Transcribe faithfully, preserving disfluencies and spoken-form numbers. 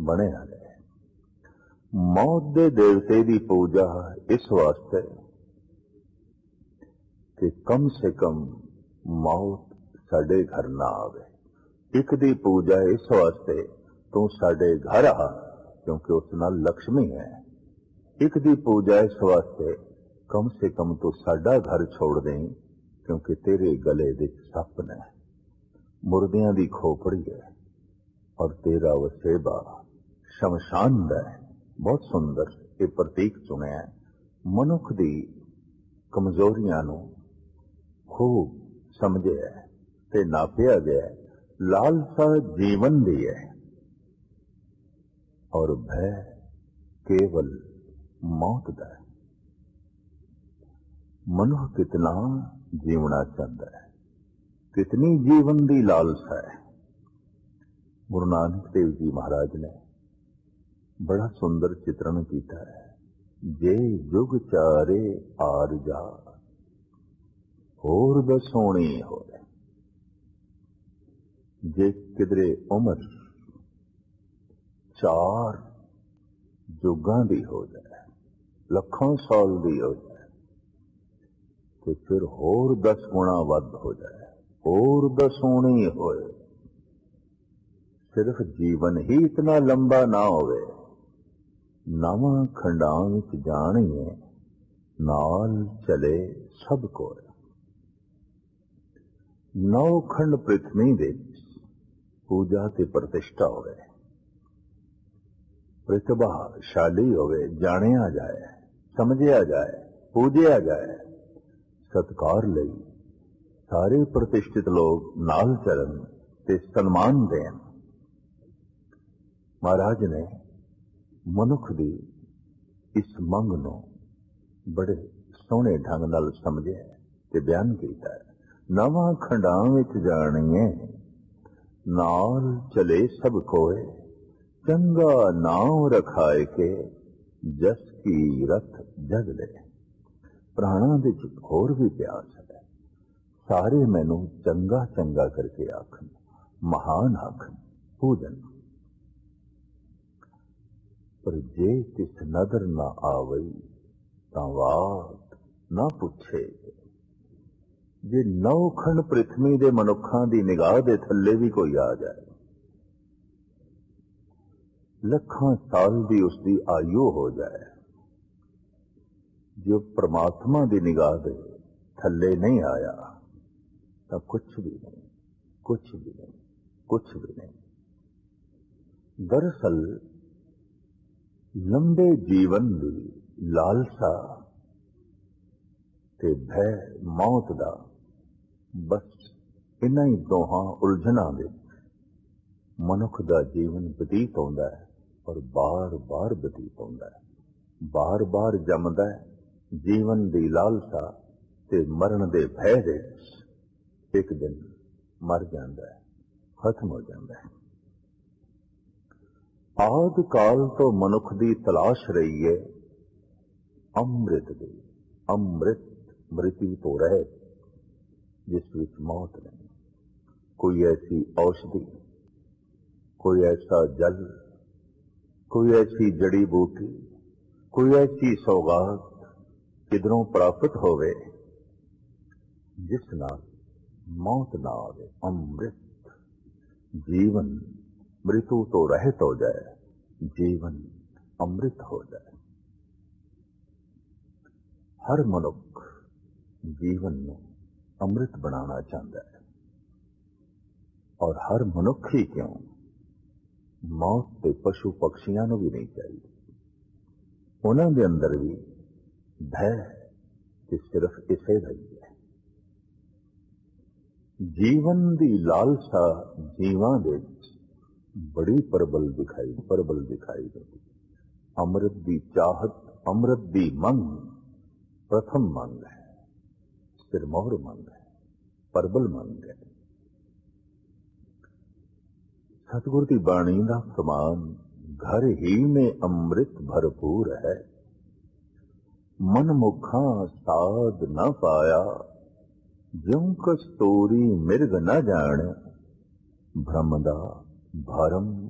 ਬਣਿਆ ਰਹੇ। मौत दे देवते की पूजा इस वास्ते कि कम से कम मौत साडे घर ना आवे। एक दी पूजा इस वास्ते तू साडे घर आ क्योंकि उस नाल लक्ष्मी है। एक दी पूजा इस वास्ते कम से कम तू साडा घर छोड़ दें क्योंकि तेरे गले दे सप ने, मुर्दियां दी खोपड़ी है और तेरा वसेबा शमशान दा है। बहुत सुंदर ये प्रतीक चुनिया। मनुख दी कमजोरियां नूं खूब समझिया ते नापिया गया। लालसा जीवन दी है और भय केवल मौत दा है। मनुख कितना जीवना चाहता है, कितनी जीवन दी लालसा है। गुरु नानक देव जी महाराज ने बड़ा सुंदर चित्रण किया है। जे जुग चारे आर जा होर दसोणी हो। जे किधरे उम्र चार जुगां दी हो जाए, लखां साल दी हो जाए, तो फिर होर दस गुणा वध हो जाए, होर दसोणी होए। सिर्फ जीवन ही इतना लंबा ना होवे, नवां खंडां विच जाणीए नाल चले सब कोई। नौ खंड पृथ्वी दे पूजा ते प्रतिष्ठा होवे, प्रतिभाशाली होवे, जानिया जाए, समझिया जाए, पूजिया जाए, सत्कार लई सारे प्रतिष्ठित लोग नाल चलन ते सन्मान देन। महाराज ने मनुख दी इस मंग नूं बड़े सोहणे ढंग नाल समझिया ते बयान कीता है। नवां खंडां विच जाणीए नाल चले सब कोए, चंगा नाम रखाए के जस की रथ जग ले। प्राणा दे होर भी प्यास है, सारे मैनू चंगा चंगा करके आखन, महान आखन, पूजन। पर जे तिस नदर ना आवई तां वात ना पुछे। जे नौ खंड पृथ्वी दे मनुखां दी निगाह दे थल्ले भी कोई आ जाए, लखां साल दी उसकी आयु हो जाए, जो परमात्मा की निगाह दे थल्ले नहीं आया तो कुछ भी नहीं, कुछ भी नहीं, कुछ भी नहीं। दरअसल लंबे जीवन की लालसा ते भय मौत दा बस इन्हां ही दोहां उलझना दे मनुख दा जीवन बतीत होंदा है और बार बार बतीत होंदा है, बार बार जमदा है। जीवन दी लालसा ते मरण दे भय दे एक दिन मर जाता है, खत्म हो जाता है। आद काल तो मनुख दी तलाश रही है अमृत दी। अमृत मृत्यु तो रहे जिस विच मौत नहीं। कोई ऐसी औषधि, कोई ऐसा जल, कोई ऐसी जड़ी बूटी, कोई ऐसी सौगात किधरों प्राप्त होवे जिस नाल मौत ना आवे। अमृत जीवन मृत्यु तो रहित हो जाए, जीवन अमृत हो जाए। हर मनुख जीवन में अमृत बनाना चाहता है और हर मनुख ही क्यों, मौत ते पशु पक्षियां नूं भी नहीं चाहिए। उन्हां दे अंदर भी भय ते सिर्फ इसे दा ही है। जीवन दी लालसा जीवां दे बड़ी प्रबल दिखाई प्रबल दिखाई देती। अमृत दी चाहत, अमृत दी मंग प्रथम मंग है, सिरमौर मंग है, प्रबल मंग है। सतगुरु की बाणी का फरमान, घर ही में अमृत भरपूर है, मन मुखा साध न पाया, ज्यों कस्तूरी मिर्ग न जाने, भ्रम दा भरम